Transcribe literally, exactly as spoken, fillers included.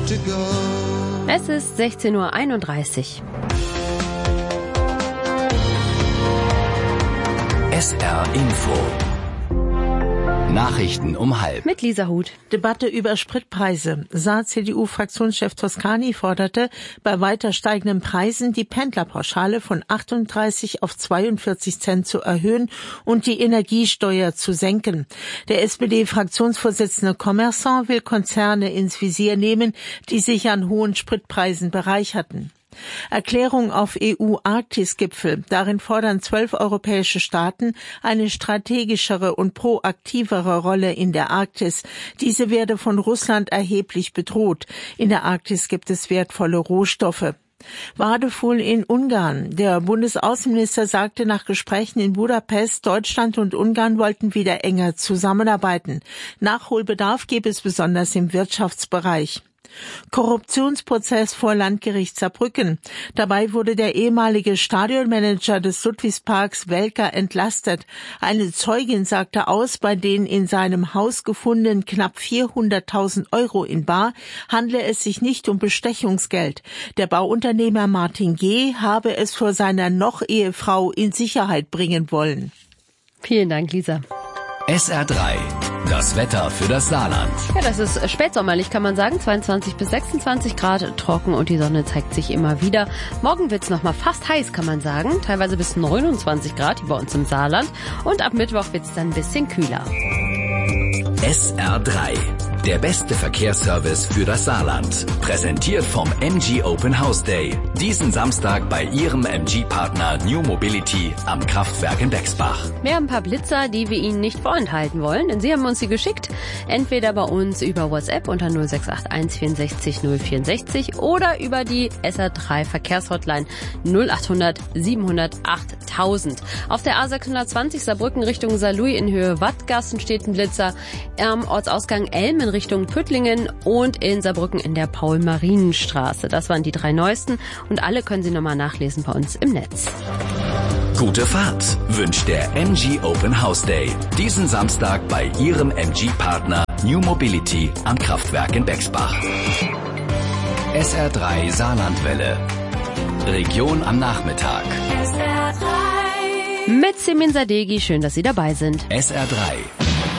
to go. Es ist sechzehn Uhr einunddreißig. S R Info. Nachrichten um halb. Mit Lisa Huth. Debatte über Spritpreise. Saar-C D U-Fraktionschef Toscani forderte, bei weiter steigenden Preisen die Pendlerpauschale von achtunddreißig auf zweiundvierzig Cent zu erhöhen und die Energiesteuer zu senken. Der S P D-Fraktionsvorsitzende Commerçant will Konzerne ins Visier nehmen, die sich an hohen Spritpreisen bereicherten. Erklärung auf E U-Arktis-Gipfel. Darin fordern zwölf europäische Staaten eine strategischere und proaktivere Rolle in der Arktis. Diese werde von Russland erheblich bedroht. In der Arktis gibt es wertvolle Rohstoffe. Wadefuhl in Ungarn. Der Bundesaußenminister sagte nach Gesprächen in Budapest, Deutschland und Ungarn wollten wieder enger zusammenarbeiten. Nachholbedarf gäbe es besonders im Wirtschaftsbereich. Korruptionsprozess vor Landgericht Saarbrücken. Dabei wurde der ehemalige Stadionmanager des Ludwigsparks Welker entlastet. Eine Zeugin sagte aus, bei den in seinem Haus gefundenen knapp vierhunderttausend Euro in bar handle es sich nicht um Bestechungsgeld. Der Bauunternehmer Martin G. habe es vor seiner Noch-Ehefrau in Sicherheit bringen wollen. Vielen Dank, Lisa. S R drei. Das Wetter für das Saarland. Ja, das ist spätsommerlich, kann man sagen. zweiundzwanzig bis sechsundzwanzig Grad, trocken und die Sonne zeigt sich immer wieder. Morgen wird's noch mal fast heiß, kann man sagen. Teilweise bis neunundzwanzig Grad hier bei uns im Saarland. Und ab Mittwoch wird's dann ein bisschen kühler. S R drei. Der beste Verkehrsservice für das Saarland. Präsentiert vom M G Open House Day. Diesen Samstag bei Ihrem M G-Partner New Mobility am Kraftwerk in Bexbach. Wir haben ein paar Blitzer, die wir Ihnen nicht vorenthalten wollen, denn Sie haben uns sie geschickt. Entweder bei uns über WhatsApp unter null sechs acht eins vierundsechzig null vierundsechzig oder über die S R drei Verkehrshotline null achthundert siebenhundert achttausend. Auf der A sechshundertzwanzig Saarbrücken Richtung Saarlouis in Höhe Wattgassen steht ein Blitzer. Am Ortsausgang Elmen Richtung Püttlingen und in Saarbrücken in der Paul-Marien-Straße. Das waren die drei neuesten und alle können Sie nochmal nachlesen bei uns im Netz. Gute Fahrt wünscht der M G Open House Day. Diesen Samstag bei Ihrem M G-Partner New Mobility am Kraftwerk in Bexbach. S R drei Saarlandwelle. Region am Nachmittag. Mit Semin Sadeghi, schön, dass Sie dabei sind. S R drei.